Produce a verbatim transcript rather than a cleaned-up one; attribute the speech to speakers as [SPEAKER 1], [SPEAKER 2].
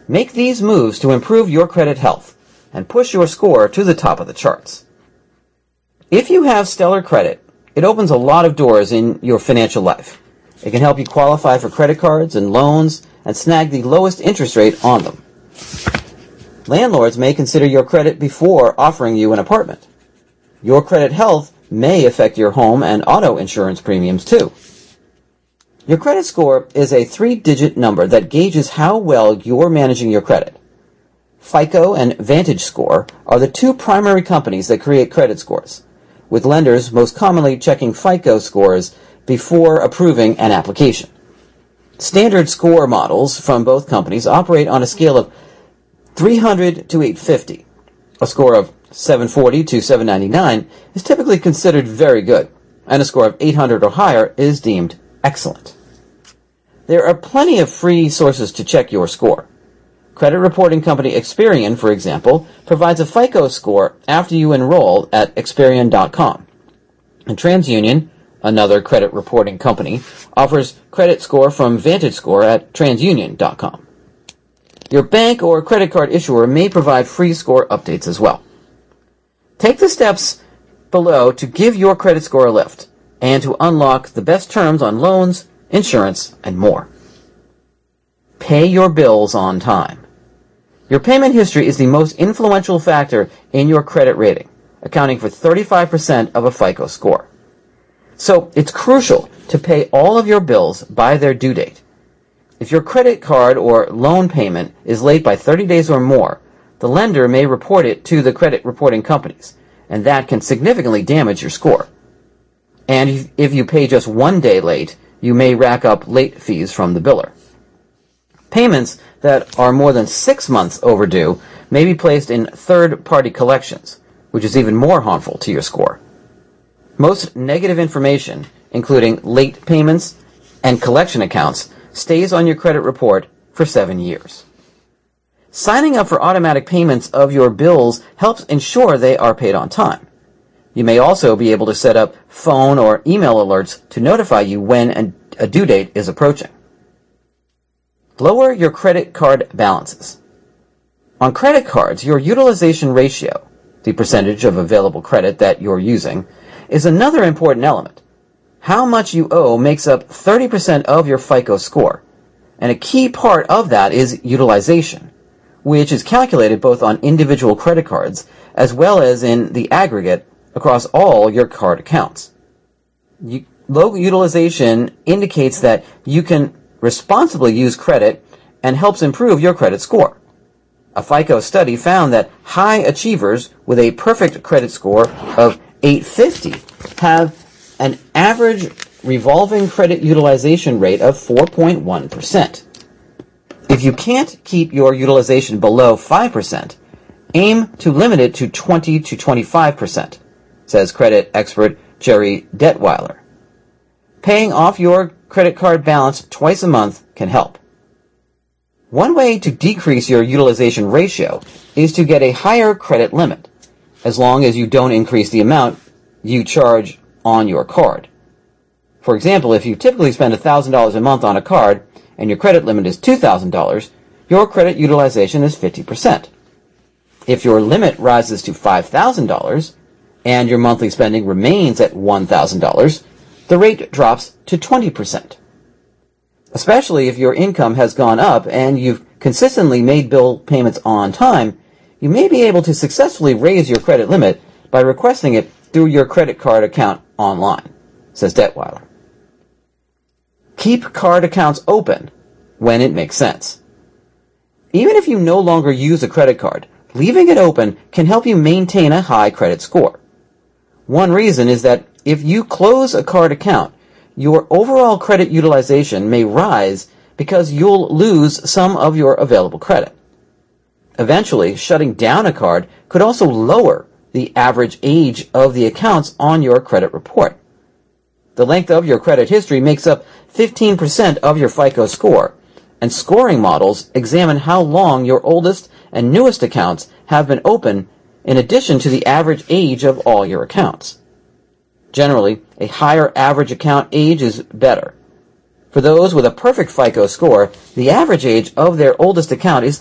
[SPEAKER 1] Make these moves to improve your credit health and push your score to the top of the charts. If you have stellar credit, it opens a lot of doors in your financial life. It can help you qualify for credit cards and loans and snag the lowest interest rate on them. Landlords may consider your credit before offering you an apartment. Your credit health may affect your home and auto insurance premiums too. Your credit score is a three-digit number that gauges how well you're managing your credit. FICO and VantageScore are the two primary companies that create credit scores, with lenders most commonly checking FICO scores before approving an application. Standard score models from both companies operate on a scale of three hundred to eight fifty. A score of seven forty to seven ninety-nine is typically considered very good, and a score of eight hundred or higher is deemed excellent. There are plenty of free sources to check your score. Credit reporting company Experian, for example, provides a FICO score after you enroll at Experian dot com. And TransUnion, another credit reporting company, offers credit score from VantageScore at TransUnion dot com. Your bank or credit card issuer may provide free score updates as well. Take the steps below to give your credit score a lift and to unlock the best terms on loans, insurance, and more. Pay your bills on time. Your payment history is the most influential factor in your credit rating, accounting for thirty-five percent of a FICO score. So it's crucial to pay all of your bills by their due date. If your credit card or loan payment is late by thirty days or more, the lender may report it to the credit reporting companies, and that can significantly damage your score. And if you pay just one day late, you may rack up late fees from the biller. Payments that are more than six months overdue may be placed in third-party collections, which is even more harmful to your score. Most negative information, including late payments and collection accounts, stays on your credit report for seven years. Signing up for automatic payments of your bills helps ensure they are paid on time. You may also be able to set up phone or email alerts to notify you when a due date is approaching. Lower your credit card balances. On credit cards, your utilization ratio, the percentage of available credit that you're using, is another important element. How much you owe makes up thirty percent of your FICO score, and a key part of that is utilization, which is calculated both on individual credit cards as well as in the aggregate across all your card accounts. You, low utilization indicates that you can responsibly use credit and helps improve your credit score. A FICO study found that high achievers with a perfect credit score of eight fifty have an average revolving credit utilization rate of four point one percent. If you can't keep your utilization below five percent, aim to limit it to twenty to twenty-five percent, says credit expert Jerry Detweiler. Paying off your credit card balance twice a month can help. One way to decrease your utilization ratio is to get a higher credit limit, as long as you don't increase the amount you charge on your card. For example, if you typically spend one thousand dollars a month on a card and your credit limit is two thousand dollars, your credit utilization is fifty percent. If your limit rises to five thousand dollars and your monthly spending remains at one thousand dollars, the rate drops to twenty percent. Especially if your income has gone up and you've consistently made bill payments on time, you may be able to successfully raise your credit limit by requesting it through your credit card account online, says Detweiler. Keep card accounts open when it makes sense. Even if you no longer use a credit card, leaving it open can help you maintain a high credit score. One reason is that if you close a card account, your overall credit utilization may rise because you'll lose some of your available credit. Eventually, shutting down a card could also lower the average age of the accounts on your credit report. The length of your credit history makes up fifteen percent of your FICO score, and scoring models examine how long your oldest and newest accounts have been open in addition to the average age of all your accounts. Generally, a higher average account age is better. For those with a perfect FICO score, the average age of their oldest account is